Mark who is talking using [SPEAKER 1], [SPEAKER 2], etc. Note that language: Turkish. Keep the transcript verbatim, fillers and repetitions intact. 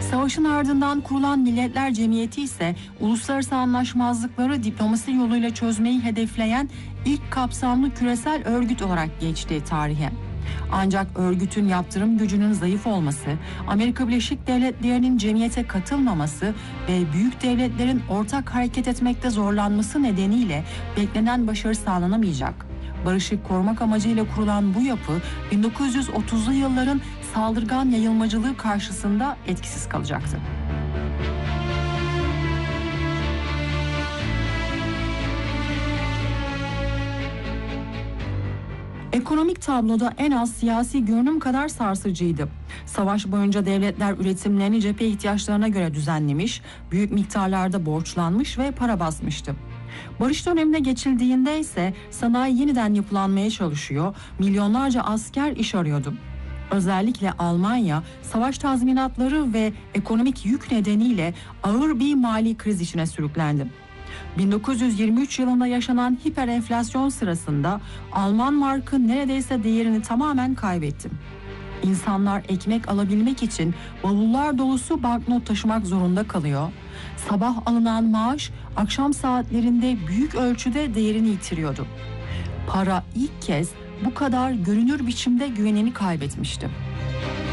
[SPEAKER 1] Savaşın ardından kurulan Milletler Cemiyeti ise uluslararası anlaşmazlıkları diplomasi yoluyla çözmeyi hedefleyen ilk kapsamlı küresel örgüt olarak geçti tarihe. Ancak örgütün yaptırım gücünün zayıf olması, Amerika Birleşik Devletleri'nin cemiyete katılmaması ve büyük devletlerin ortak hareket etmekte zorlanması nedeniyle beklenen başarı sağlanamayacak. Barışı korumak amacıyla kurulan bu yapı bin dokuz yüz otuzlu yılların saldırgan yayılmacılığı karşısında etkisiz kalacaktı. Ekonomik tabloda en az siyasi görünüm kadar sarsıcıydı. Savaş boyunca devletler üretimlerini cephe ihtiyaçlarına göre düzenlemiş, büyük miktarlarda borçlanmış ve para basmıştı. Barış dönemine geçildiğinde ise sanayi yeniden yapılanmaya çalışıyor, milyonlarca asker iş arıyordu. Özellikle Almanya, savaş tazminatları ve ekonomik yük nedeniyle ağır bir mali kriz içine sürüklendi. bin dokuz yüz yirmi üç yılında yaşanan hiperenflasyon sırasında Alman markı neredeyse değerini tamamen kaybetti. İnsanlar ekmek alabilmek için bavullar dolusu banknot taşımak zorunda kalıyor. Sabah alınan maaş akşam saatlerinde büyük ölçüde değerini yitiriyordu. Para ilk kez bu kadar görünür biçimde güvenini kaybetmişti.